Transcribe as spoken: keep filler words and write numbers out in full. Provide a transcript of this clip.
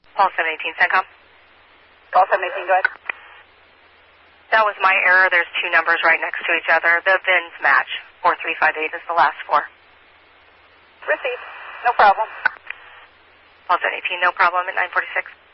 Paul seven eighteen, CENTCOM. Paul seven eighteen, go ahead. That was my error. There's two numbers right next to each other. The V I Ns match. four three five eight is the last four. Received. No problem. Paul seven eighteen, no problem at nine forty-six.